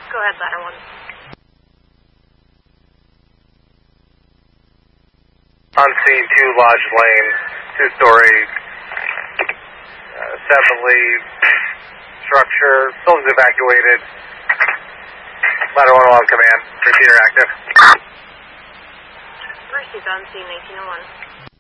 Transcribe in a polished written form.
Go ahead, ladder 1. On scene 2, Lodge Lane, 2-story, 7 lead structure. Building's evacuated. Ladder 1 on command. Repeater active. Pursuit on scene 1901.